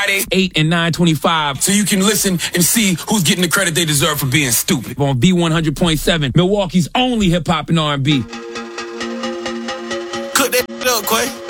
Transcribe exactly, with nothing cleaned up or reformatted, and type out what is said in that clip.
Friday, eight and nine twenty-five, so you can listen and see who's getting the credit they deserve for being stupid. On B one hundred point seven, Milwaukee's only hip-hop and R and B. Cook that up, Quay.